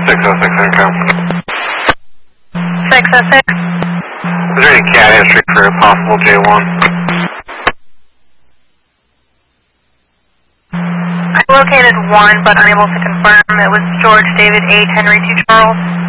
606 income. 606. Is there any CAD history for a possible J1? I located one, but unable to confirm. It was George David 8 Henry 2 Charles.